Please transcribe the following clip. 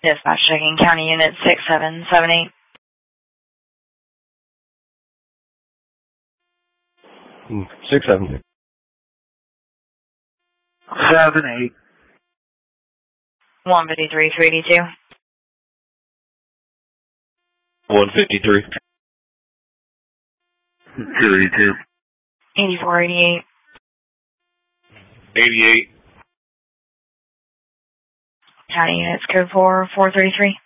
Dispatch checking county unit 6778. 67. 7-8. 153, 382. 153. 282. 8488. 88. County units code 4433.